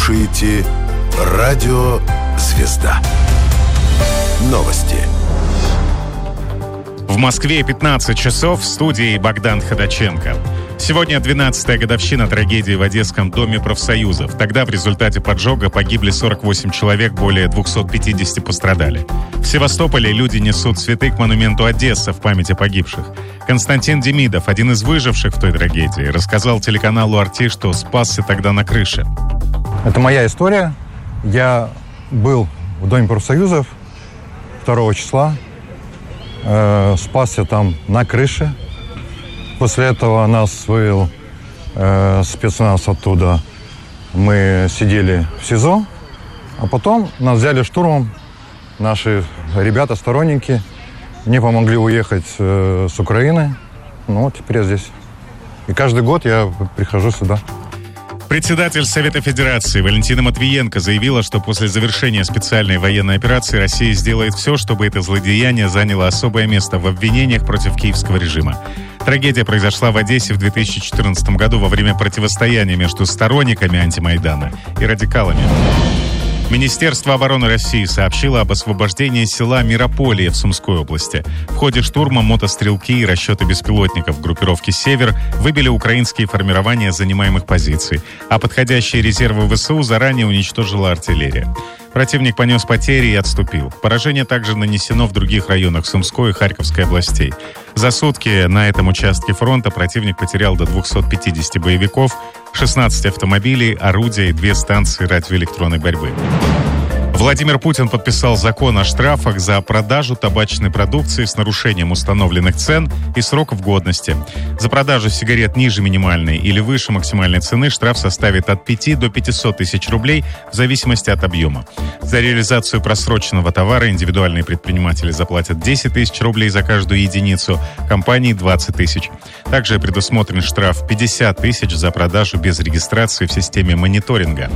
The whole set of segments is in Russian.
слушаете «Радио Звезда». Новости. В Москве 15 часов, в студии Богдан Ходаченко. Сегодня 12-я годовщина трагедии в Одесском доме профсоюзов. Тогда в результате поджога погибли 48 человек, более 250 пострадали. В Севастополе люди несут цветы к монументу Одесса в память о погибших. Константин Демидов, один из выживших в той трагедии, рассказал телеканалу «Арти», что спасся тогда на крыше. Это моя история. Я был в доме профсоюзов 2 числа. Спасся там на крыше. После этого нас вывел спецназ оттуда. Мы сидели в СИЗО, а потом нас взяли штурмом наши ребята, сторонники. Мне помогли уехать с Украины. Ну, вот теперь я здесь. И каждый год я прихожу сюда. Председатель Совета Федерации Валентина Матвиенко заявила, что после завершения специальной военной операции Россия сделает все, чтобы это злодеяние заняло особое место в обвинениях против киевского режима. Трагедия произошла в Одессе в 2014 году во время противостояния между сторонниками антимайдана и радикалами. Министерство обороны России сообщило об освобождении села Мирополия в Сумской области. В ходе штурма мотострелки и расчеты беспилотников группировки «Север» выбили украинские формирования занимаемых позиций, а подходящие резервы ВСУ заранее уничтожила артиллерия. Противник понес потери и отступил. Поражение также нанесено в других районах Сумской и Харьковской областей. За сутки на этом участке фронта противник потерял до 250 боевиков, 16 автомобилей, орудия и 2 станции радиоэлектронной борьбы. Владимир Путин подписал закон о штрафах за продажу табачной продукции с нарушением установленных цен и сроков годности. За продажу сигарет ниже минимальной или выше максимальной цены штраф составит от 5 до 500 тысяч рублей в зависимости от объема. За реализацию просроченного товара индивидуальные предприниматели заплатят 10 тысяч рублей за каждую единицу, компании 20 тысяч. Также предусмотрен штраф 50 тысяч за продажу без регистрации в системе мониторинга.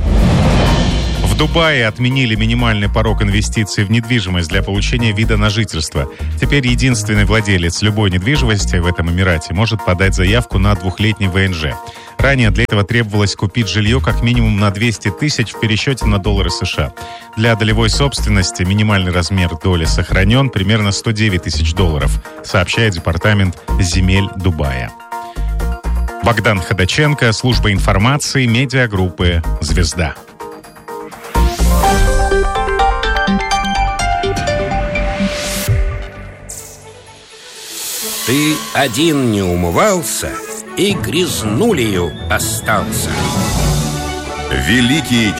В Дубае отменили минимальный порог инвестиций в недвижимость для получения вида на жительство. Теперь единственный владелец любой недвижимости в этом Эмирате может подать заявку на 2-летний ВНЖ. Ранее для этого требовалось купить жилье как минимум на 200 тысяч в пересчете на доллары США. Для долевой собственности минимальный размер доли сохранен примерно 109 тысяч долларов, сообщает департамент земель Дубая. Богдан Ходаченко, служба информации, медиагруппы «Звезда». Ты один не умывался и грязнулею остался. Великие